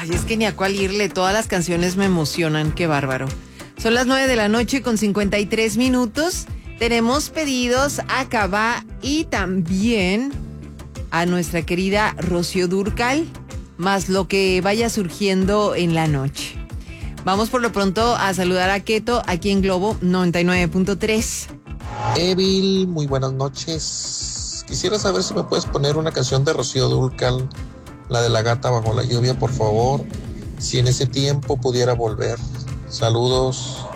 Ay, es que ni a cuál irle, todas las canciones me emocionan, qué bárbaro. Son las 9:53 p.m. Tenemos pedidos a Cabá y también a nuestra querida Rocío Dúrcal, más lo que vaya surgiendo en la noche. Vamos por lo pronto a saludar a Keto aquí en Globo 99.3. Evil, muy buenas noches. Quisiera saber si me puedes poner una canción de Rocío Dúrcal, la de La gata bajo la lluvia, por favor. Si en ese tiempo pudiera volver. Saludos.